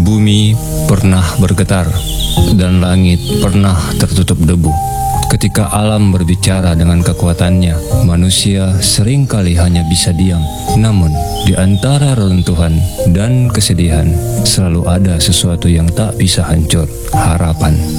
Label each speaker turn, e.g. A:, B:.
A: Bumi pernah bergetar dan langit pernah tertutup debu. Ketika alam berbicara dengan kekuatannya, manusia seringkali hanya bisa diam. Namun, di antara reruntuhan dan kesedihan, selalu ada sesuatu yang tak bisa hancur: harapan.